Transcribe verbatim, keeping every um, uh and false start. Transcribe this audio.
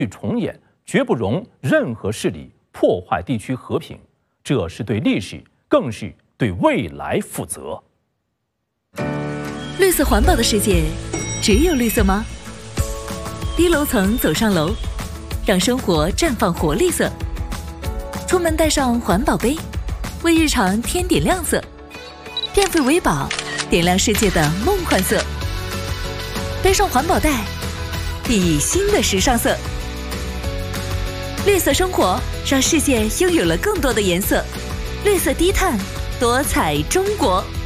重演，绝不容任何势力破坏地区和平。这是对历史，更是对未来负责。 绿色环保的世界，只有绿色吗？低楼层走上楼，让生活绽放活力色。出门带上环保杯，为日常添点亮色。电费为宝，点亮世界的梦幻色。背上环保袋，熠熠新的时尚色。绿色生活，让世界拥有了更多的颜色。绿色低碳，多彩中国。